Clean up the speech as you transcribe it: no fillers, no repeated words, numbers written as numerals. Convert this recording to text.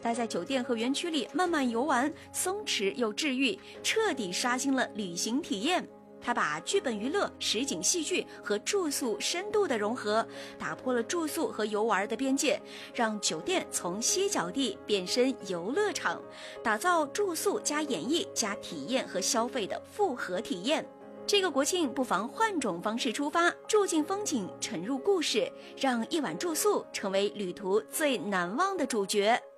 待在酒店和园区里慢慢游玩，松弛又治愈，彻底刷新了旅行体验。他把剧本娱乐、实景戏剧和住宿深度的融合，打破了住宿和游玩的边界，让酒店从歇脚地变身游乐场，打造住宿加演绎加体验和消费的复合体验。这个国庆不妨换种方式出发，住进风景，沉入故事，让一晚住宿成为旅途最难忘的主角。